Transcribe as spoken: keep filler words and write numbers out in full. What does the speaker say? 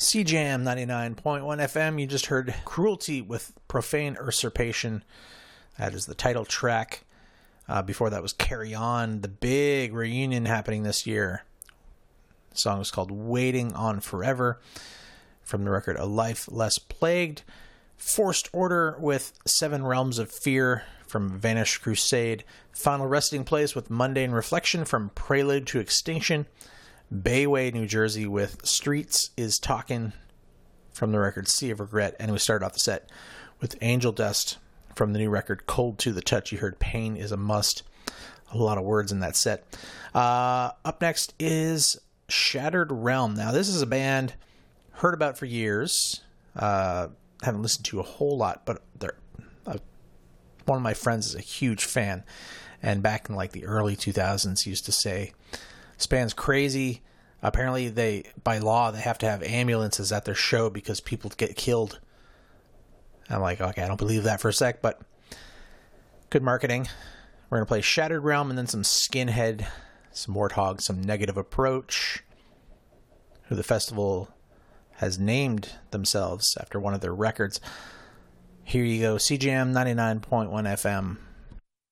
C J M ninety-nine point one F M. You just heard Cruelty with Profane Usurpation. That is the title track. Uh, before that was Carry On, the big reunion happening this year. The song is called Waiting on Forever from the record A Life Less Plagued. Forced Order with Seven Realms of Fear from Vanished Crusade. Final Resting Place with Mundane Reflection from Prelude to Extinction. Bayway, New Jersey with Streets Is Talkin' from the record Sea of Regret. And we started off the set with Angel Dust from the new record Cold to the Touch. You heard Pain Is a Must. A lot of words in that set. Uh, up next is Shattered Realm. Now, this is a band heard about for years. Uh, haven't listened to a whole lot, but they're, uh, one of my friends is a huge fan. And back in like the early two thousands, he used to say, this band's crazy. Apparently, they by law, they have to have ambulances at their show because people get killed. I'm like, okay, I don't believe that for a sec, but good marketing. We're going to play Shattered Realm and then some Skinhead, some Warthog, some Negative Approach, who the festival has named themselves after one of their records. Here you go, C J M ninety-nine point one F M.